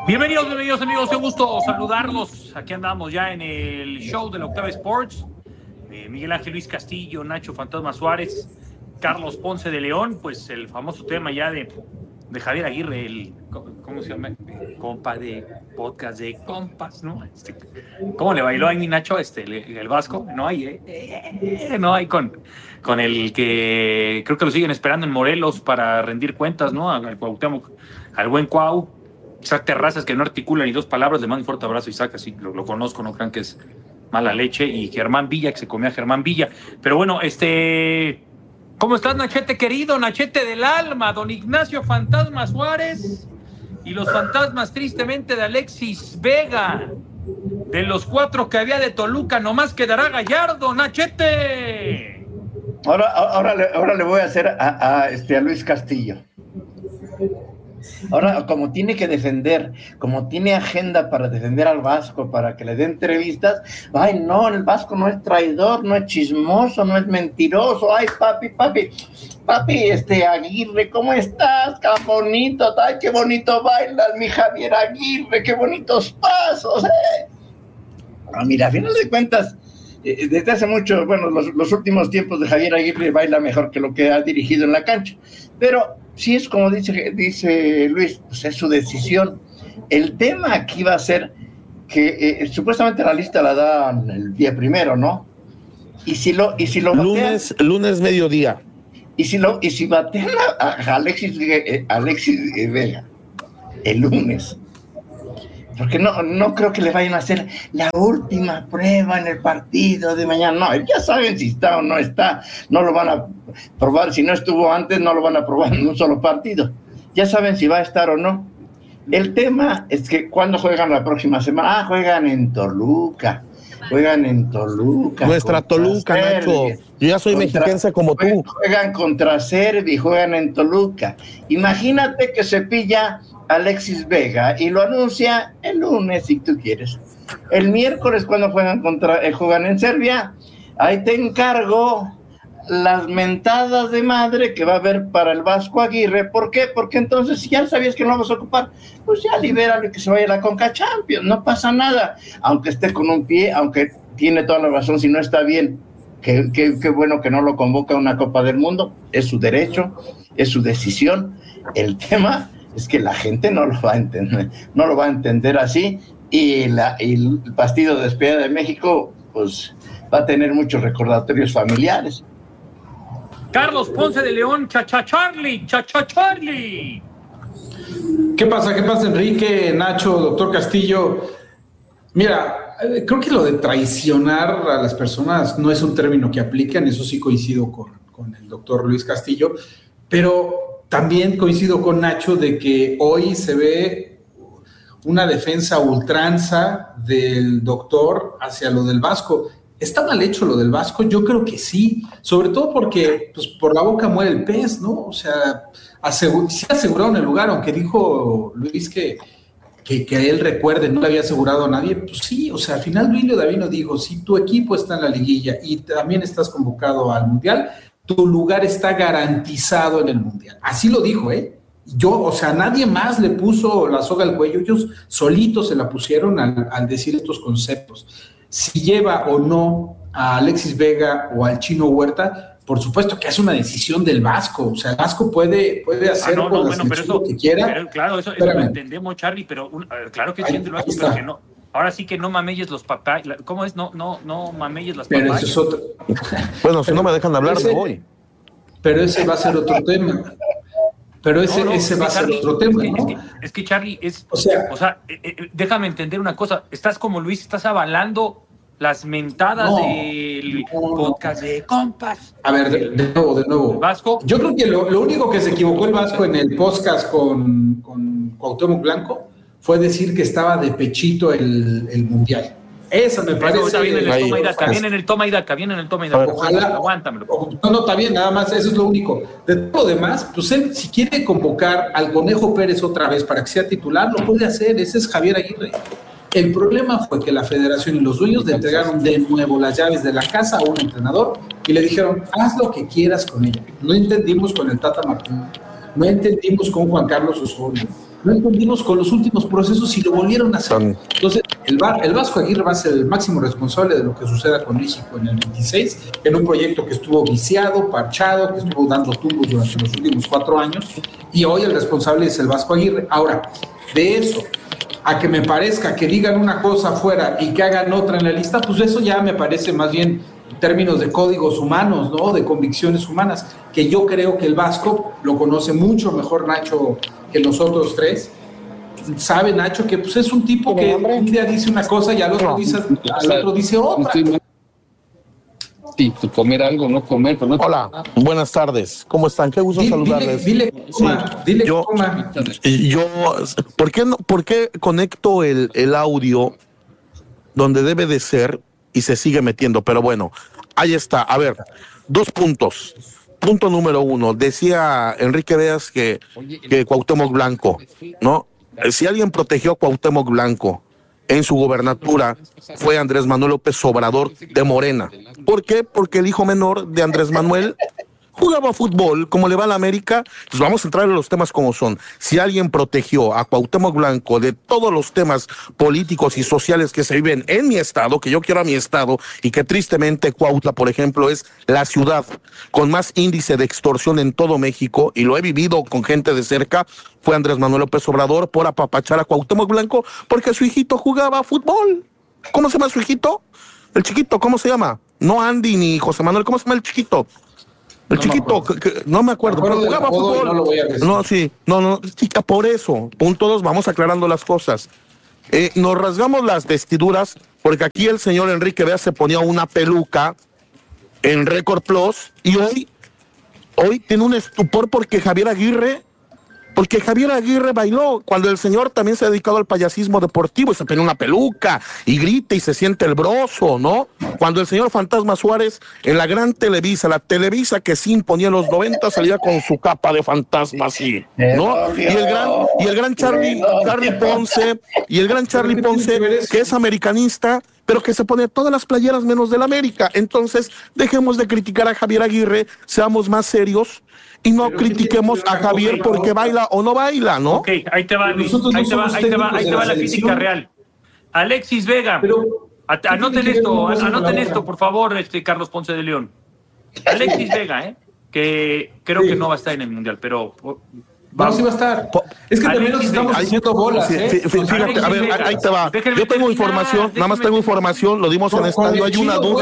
Bienvenidos amigos, qué gusto saludarlos. Aquí andamos ya en el show de la Octava Sports. Miguel Ángel Luis Castillo, Nacho Fantasma Suárez, Carlos Ponce de León, pues el famoso tema ya de Javier Aguirre, el, ¿cómo se llama? Compa de podcast de compas, ¿no? ¿Cómo le bailó ahí mi Nacho el Vasco? No hay, no hay con el que creo que lo siguen esperando en Morelos para rendir cuentas, ¿no? Al Cuauhtémoc, al buen Cuau. Isaac Terrazas, que no articula ni dos palabras, le mando un fuerte abrazo a Isaac, así lo conozco, no crean que es mala leche, y Germán Villa, que se comía a Germán Villa. Pero bueno, ¿cómo estás, Nachete querido? Nachete del alma, don Ignacio Fantasma Suárez, y los fantasmas tristemente de Alexis Vega. De los 4 que había de Toluca, nomás quedará Gallardo, Nachete. Ahora le voy a hacer a Luis Castillo. Ahora, como tiene que defender, como tiene agenda para defender al Vasco, para que le dé entrevistas, ay, no, el Vasco no es traidor, no es chismoso, no es mentiroso, ay, papi, Aguirre, ¿cómo estás? Qué bonito, ay, qué bonito bailas, mi Javier Aguirre, qué bonitos pasos, mira, a final de cuentas, desde hace mucho, bueno, los últimos tiempos de Javier Aguirre baila mejor que lo que ha dirigido en la cancha, pero sí es como dice Luis, pues es su decisión. El tema aquí va a ser que supuestamente la lista la dan el día primero, ¿no? Y si lo batean, lunes mediodía. Y si batean a Alexis Vega el lunes, porque no creo que le vayan a hacer la última prueba en el partido de mañana. No, ya saben si está o no está. No lo van a probar. Si no estuvo antes, no lo van a probar en un solo partido. Ya saben si va a estar o no. El tema es que cuando juegan la próxima semana. Juegan en Toluca. Nuestra Toluca, Serbia. Nacho. Yo ya soy mexiquense como tú. Juegan contra Serbia y juegan en Toluca. Imagínate que se pilla Alexis Vega y lo anuncia el lunes si tú quieres. El miércoles cuando juegan en Serbia, ahí te encargo las mentadas de madre que va a haber para el Vasco Aguirre. ¿Por qué? Porque entonces si ya sabías que no lo vas a ocupar, pues ya libéralo y que se vaya a la Conca Champions, no pasa nada, aunque esté con un pie, aunque tiene toda la razón, si no está bien, qué bueno que no lo convoca a una Copa del Mundo, es su derecho, es su decisión. El tema es que la gente no lo va a entender así, y el partido de despedida de México pues va a tener muchos recordatorios familiares. Carlos Ponce de León, Charlie. ¿Qué pasa, Enrique, Nacho, doctor Castillo? Mira, creo que lo de traicionar a las personas no es un término que aplican, eso sí coincido con el doctor Luis Castillo, pero también coincido con Nacho de que hoy se ve una defensa ultranza del doctor hacia lo del Vasco. ¿Está mal hecho lo del Vasco? Yo creo que sí, sobre todo porque pues, por la boca muere el pez, ¿no? O sea, sí aseguraron el lugar, aunque dijo Luis que él recuerde, no le había asegurado a nadie, pues sí, o sea, al final Duilio Davino dijo, si tu equipo está en la liguilla y también estás convocado al Mundial, tu lugar está garantizado en el Mundial. Así lo dijo, o sea, nadie más le puso la soga al cuello, ellos solitos se la pusieron al decir estos conceptos. Si lleva o no a Alexis Vega o al Chino Huerta, por supuesto que es una decisión del Vasco, o sea, el Vasco puede hacer con la selección lo que quiera. Pero, claro, eso lo entendemos, Charlie, pero claro que entiende el Vasco, pero que no. Ahora sí que no mameyes los papás. ¿Cómo es? No mameyes las papás. Pero eso es otro. Bueno, si no me dejan hablar, me voy. Pero ese va a ser otro tema. Pero ese va a ser otro tema, ¿no? Es que Charlie, o sea, déjame entender una cosa. Estás como Luis, estás avalando las mentadas del podcast de compas. A ver, de nuevo. Vasco. Yo creo que lo único que se equivocó el Vasco en el podcast con Cuauhtémoc Blanco fue decir que estaba de pechito el Mundial. Esa me parece. Viene en el toma y daca. Ojalá. Aguántamelo. No, está bien, nada más, eso es lo único. De todo lo demás, pues él, si quiere convocar al Conejo Pérez otra vez para que sea titular, lo puede hacer. Ese es Javier Aguirre. El problema fue que la federación y los dueños le entregaron de nuevo las llaves de la casa a un entrenador y le dijeron, haz lo que quieras con ella. No entendimos con el Tata Martino, no entendimos con Juan Carlos Osorio, no entendimos con los últimos procesos y lo volvieron a hacer. Entonces, el Vasco Aguirre va a ser el máximo responsable de lo que suceda con México en el 26, en un proyecto que estuvo viciado, parchado, que estuvo dando tumbos durante los últimos 4 años, y hoy el responsable es el Vasco Aguirre. Ahora, de eso a que me parezca que digan una cosa afuera y que hagan otra en la lista, pues eso ya me parece más bien en términos de códigos humanos, ¿no? De convicciones humanas, que yo creo que el Vasco lo conoce mucho mejor Nacho que los otros tres. Sabe Nacho que pues es un tipo que un día dice una cosa y al otro dice otra. Sí, comer algo, no comer. Pero no. Hola, buenas tardes. ¿Cómo están? Qué gusto saludarles. Dile que coma. ¿Por qué conecto el audio donde debe de ser y se sigue metiendo? Pero bueno, ahí está. A ver, 2 puntos. Punto número 1. Decía Enrique Veas que Cuauhtémoc Blanco, ¿no? Si alguien protegió a Cuauhtémoc Blanco en su gobernatura fue Andrés Manuel López Obrador de Morena. ¿Por qué? Porque el hijo menor de Andrés Manuel jugaba fútbol, como le va a la América. Pues vamos a entrar en los temas como son. Si alguien protegió a Cuauhtémoc Blanco de todos los temas políticos y sociales que se viven en mi estado, que yo quiero a mi estado, y que tristemente Cuautla, por ejemplo, es la ciudad con más índice de extorsión en todo México, y lo he vivido con gente de cerca, fue Andrés Manuel López Obrador por apapachar a Cuauhtémoc Blanco porque su hijito jugaba fútbol. ¿Cómo se llama su hijito? El chiquito, ¿cómo se llama? No Andy ni José Manuel, ¿cómo se llama el chiquito? El chiquito, no me acuerdo, pero jugaba fútbol. No, chica, por eso. Punto 2, vamos aclarando las cosas. Nos rasgamos las vestiduras porque aquí el señor Enrique Veas se ponía una peluca en Record Plus y hoy tiene un estupor porque Javier Aguirre bailó cuando el señor también se ha dedicado al payasismo deportivo y se pone una peluca y grita y se siente el broso, ¿no? Cuando el señor Fantasma Suárez en la gran Televisa, la Televisa que sí imponía en los 90, salía con su capa de fantasma así, ¿no? Y el gran Charlie Ponce, que es americanista, pero que se pone todas las playeras menos del América. Entonces, dejemos de criticar a Javier Aguirre, seamos más serios y no critiquemos a Javier porque baila o no baila, ¿no? Ok, ahí te va, Luis. Ahí te va la crítica real. Alexis Vega, anoten esto, por favor, Carlos Ponce de León. Alexis Vega, que creo que no va a estar en el Mundial, pero sí va a estar. Es que también nos estamos haciendo bolas, Fíjate, a ver, ahí te va. Yo tengo información, nada más tengo información, lo dimos en el estadio, hay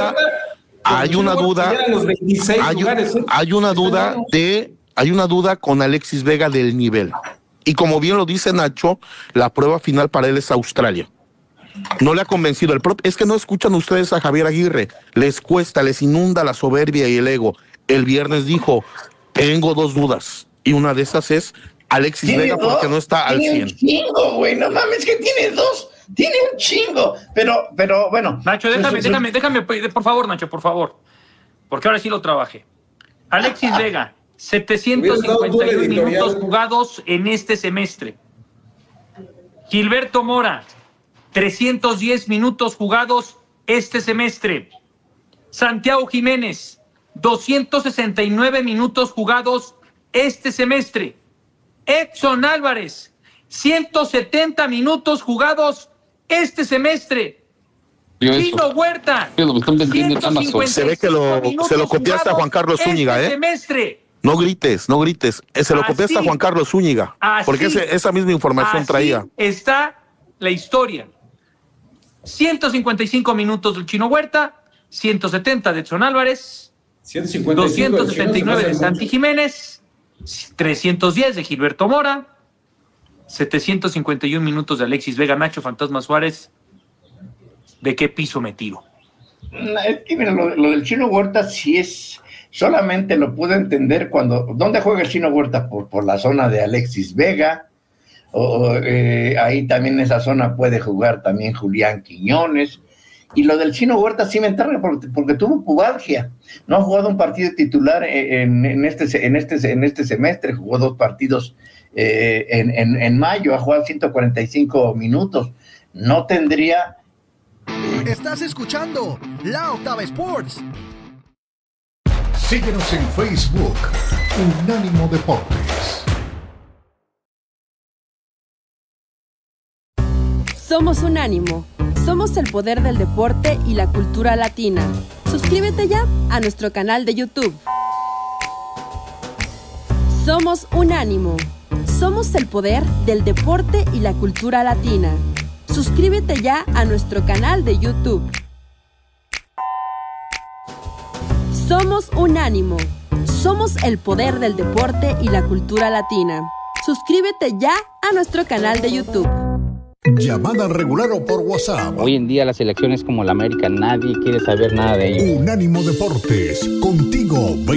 una duda con Alexis Vega del nivel. Y como bien lo dice Nacho, la prueba final para él es Australia. No le ha convencido. Es que no escuchan ustedes a Javier Aguirre. Les cuesta, les inunda la soberbia y el ego. El viernes dijo, tengo 2 dudas. Y una de esas es Alexis Vega porque no está al 100. Tiene un chingo, güey. No mames, que tiene 2. Tiene un chingo. Pero bueno. Nacho, déjame, por favor, Nacho, por favor. Porque ahora sí lo trabajé. Alexis Vega, 751 minutos jugados en este semestre. Gilberto Mora, 310 minutos jugados este semestre. Santiago Jiménez, 269 minutos jugados este semestre. Edson Álvarez, 170 minutos jugados este semestre. Tino Huerta, se ve que se lo copiaste a Juan Carlos Zúñiga, semestre. No grites, se lo copiaste a Juan Carlos Zúñiga, porque esa misma información traía. Está la historia. 155 minutos del Chino Huerta, 170 de Edson Álvarez, 279 de Santi Jiménez, 310 de Gilberto Mora, 751 minutos de Alexis Vega. Nacho Fantasma Suárez, ¿de qué piso me tiro? Es que mira, lo del Chino Huerta sí es, solamente lo pude entender ¿dónde juega el Chino Huerta? Por la zona de Alexis Vega, ahí también en esa zona puede jugar también Julián Quiñones, y lo del Chino Huerta sí me enterra porque tuvo pubalgia, no ha jugado un partido titular en este semestre, jugó 2 partidos en mayo, ha jugado 145 minutos, no tendría... Estás escuchando La Octava Sports. Síguenos en Facebook, Unánimo Deportes. Somos Unánimo. Somos el poder del deporte y la cultura latina. Suscríbete ya a nuestro canal de YouTube. Somos Unánimo. Somos el poder del deporte y la cultura latina. Suscríbete ya a nuestro canal de YouTube. Somos Unánimo. Somos el poder del deporte y la cultura latina. Suscríbete ya a nuestro canal de YouTube. Llamada regular o por WhatsApp. Hoy en día las elecciones como la América, nadie quiere saber nada de ello. Unánimo Deportes, contigo